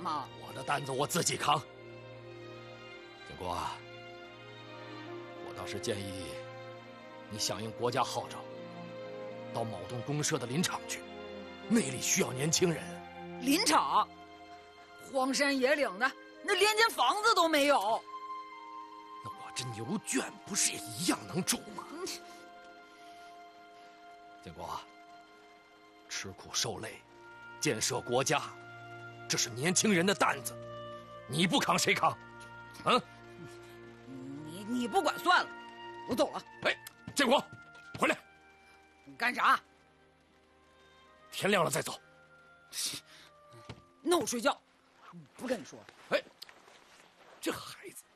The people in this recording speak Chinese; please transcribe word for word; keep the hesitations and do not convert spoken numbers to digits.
嘛。 我的担子我自己扛。建国啊，我倒是建议你响应国家号召，到某栋公社的林场去，那里需要年轻人。 林场，荒山野岭的，那连间房子都没有。 那我这牛圈不是也一样能住吗？ 嗯、 建国啊，吃苦受累，建设国家，这是年轻人的担子，你不扛谁扛？嗯？ 你你不管算了，我走了。 哎，建国，回来！ 你干啥？ 天亮了再走。 那我睡觉，不跟你说了。 哎，这孩子。